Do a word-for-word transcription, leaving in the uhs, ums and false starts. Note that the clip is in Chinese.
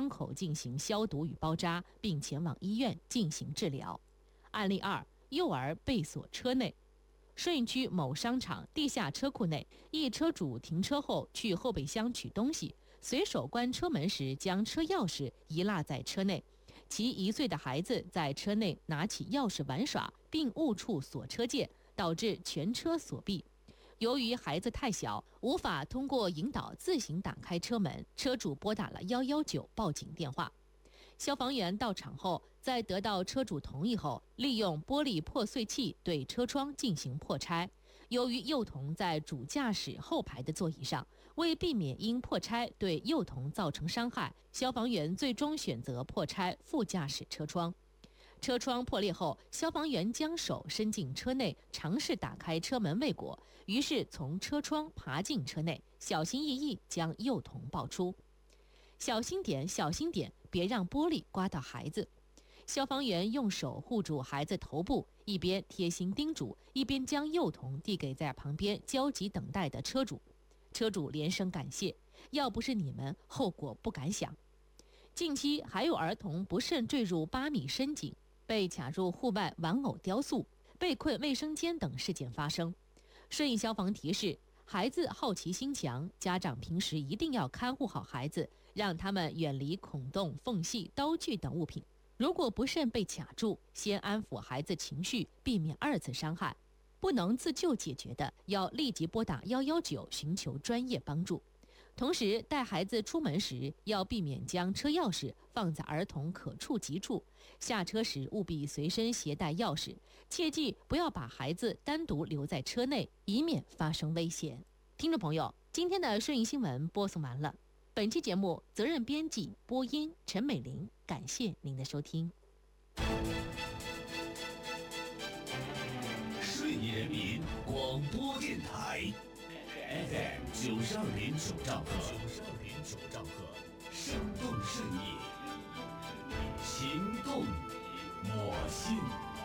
伤口进行消毒与包扎，并前往医院进行治疗。案例二：幼儿被锁车内。顺义区某商场地下车库内，一车主停车后去后备箱取东西，随手关车门时将车钥匙遗落在车内。其一岁的孩子在车内拿起钥匙玩耍，并误触锁车键，导致全车锁闭。由于孩子太小，无法通过引导自行打开车门，车主拨打了一一九报警电话。消防员到场后，在得到车主同意后，利用玻璃破碎器对车窗进行破拆。由于幼童在主驾驶后排的座椅上，为避免因破拆对幼童造成伤害，消防员最终选择破拆副驾驶车窗。车窗破裂后，消防员将手伸进车内，尝试打开车门未果，于是从车窗爬进车内，小心翼翼将幼童抱出。小心点，小心点，别让玻璃刮到孩子。消防员用手护住孩子头部，一边贴心叮嘱，一边将幼童递给在旁边焦急等待的车主。车主连声感谢，要不是你们，后果不敢想。近期还有儿童不慎坠入八米深井，被卡入户外玩偶雕塑，被困卫生间等事件发生。顺义消防提示，孩子好奇心强，家长平时一定要看护好孩子，让他们远离孔洞、缝隙、刀具等物品。如果不慎被卡住，先安抚孩子情绪，避免二次伤害。不能自救解决的，要立即拨打一一九寻求专业帮助。同时，带孩子出门时要避免将车钥匙放在儿童可触及处，下车时务必随身携带钥匙，切记不要把孩子单独留在车内，以免发生危险。听众朋友，今天的顺义新闻播送完了。本期节目责任编辑播音陈美玲，感谢您的收听。 顺义人民广播电台 F M 九十二点九兆赫，九十二点九兆赫，声